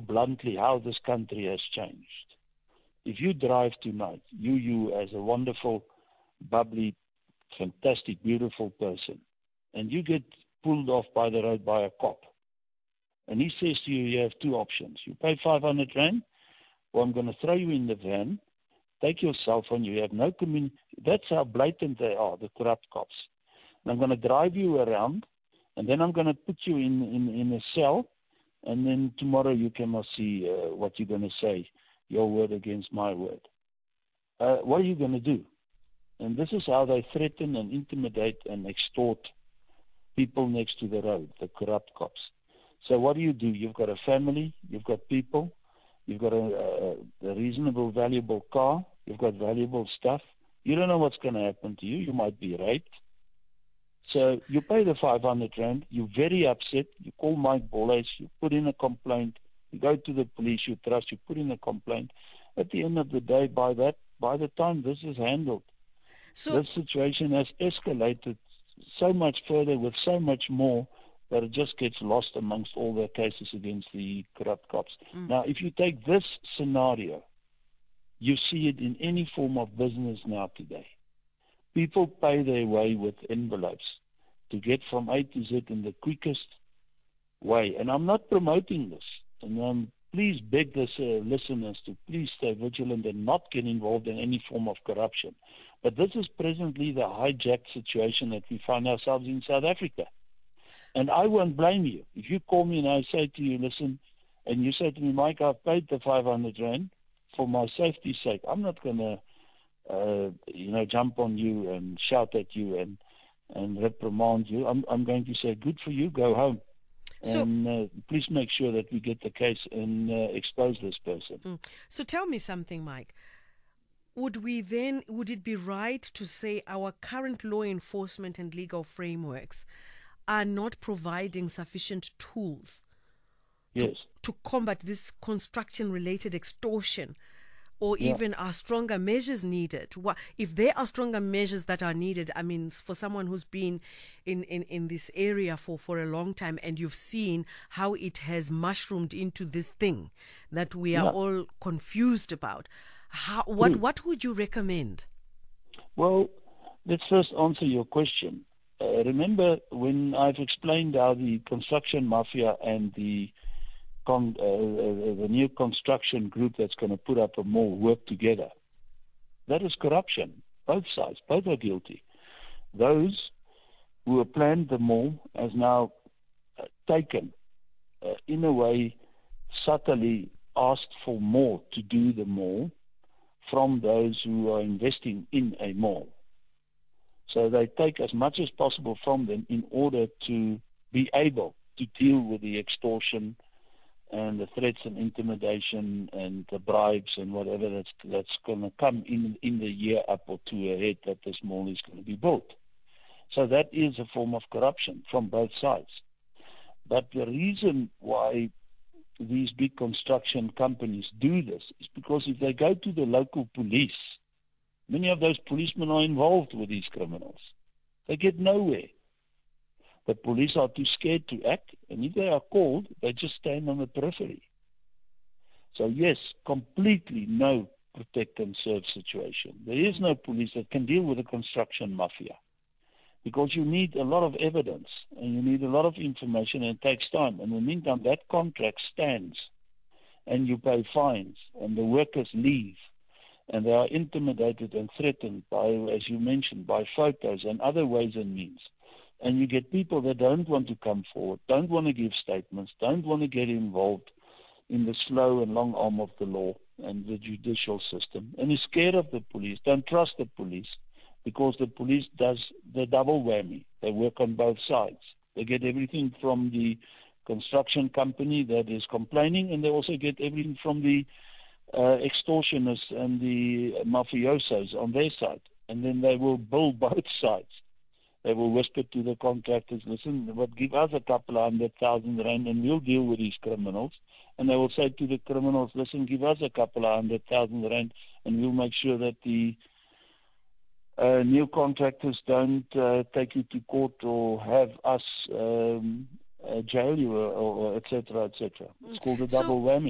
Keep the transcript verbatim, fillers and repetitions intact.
bluntly how this country has changed. If you drive tonight, you, you as a wonderful, bubbly, fantastic, beautiful person, and you get pulled off by the road by a cop, and he says to you, you have two options. You pay five hundred rand, or I'm going to throw you in the van, take your cell phone, you have no commun. That's how blatant they are, the corrupt cops. And I'm going to drive you around, and then I'm going to put you in, in, in a cell, and then tomorrow you cannot see uh, what you're going to say, your word against my word. Uh, what are you going to do? And this is how they threaten and intimidate and extort people next to the road, the corrupt cops. So what do you do? You've got a family, you've got people, you've got a, a, a reasonable, valuable car, you've got valuable stuff. You don't know what's going to happen to you. You might be raped. So you pay the five hundred rand, you're very upset, you call Mike Bollhuis, you put in a complaint, you go to the police you trust, you put in a complaint. At the end of the day, by that, by the time this is handled, so, this situation has escalated so much further with so much more that it just gets lost amongst all the cases against the corrupt cops. Mm. Now, if you take this scenario, you see it in any form of business now today. People pay their way with envelopes to get from A to Z in the quickest way. And I'm not promoting this. And um, please beg the uh, listeners to please stay vigilant and not get involved in any form of corruption. But this is presently the hijacked situation that we find ourselves in South Africa. And I won't blame you. If you call me and I say to you, listen, and you say to me, Mike, I've paid the five hundred rand for my safety's sake, I'm not going to Uh, you know, jump on you and shout at you and, and reprimand you. I'm, I'm going to say, good for you, go home. So, and uh, please make sure that we get the case and uh, expose this person. Mm. So tell me something, Mike. Would we then, would it be right to say our current law enforcement and legal frameworks are not providing sufficient tools to, yes. to combat this construction-related extortion? Or even yeah. are stronger measures needed? What, if there are stronger measures that are needed, I mean, for someone who's been in, in, in this area for, for a long time and you've seen how it has mushroomed into this thing that we are yeah. all confused about, how, what, mm. what would you recommend? Well, let's first answer your question. Uh, remember when I've explained how the construction mafia and the Con, uh, the new construction group that's going to put up a mall work together. That is corruption. Both sides, both are guilty. Those who have planned the mall has now uh, taken, uh, in a way, subtly asked for more to do the mall from those who are investing in a mall. So they take as much as possible from them in order to be able to deal with the extortion and the threats and intimidation and the bribes and whatever that's that's going to come in in the year up or two ahead that this mall is going to be built. So that is a form of corruption from both sides. But the reason why these big construction companies do this is because if they go to the local police, many of those policemen are involved with these criminals. They get nowhere. The police are too scared to act, and if they are called, they just stand on the periphery. So yes, completely no protect and serve situation. There is no police that can deal with the construction mafia because you need a lot of evidence and you need a lot of information, and it takes time. In the meantime, that contract stands and you pay fines and the workers leave and they are intimidated and threatened by, as you mentioned, by photos and other ways and means. And you get people that don't want to come forward, don't want to give statements, don't want to get involved in the slow and long arm of the law and the judicial system, and is scared of the police, don't trust the police, because the police does the double whammy. They work on both sides. They get everything from the construction company that is complaining, and they also get everything from the uh, extortionists and the mafiosos on their side. And then they will bill both sides. They will whisper to the contractors, listen, but give us a couple of hundred thousand rand and we'll deal with these criminals. And they will say to the criminals, listen, give us a couple of hundred thousand rand and we'll make sure that the uh, new contractors don't uh, take you to court or have us um, uh, jail you or, or et cetera, et cetera. It's called a double so, whammy.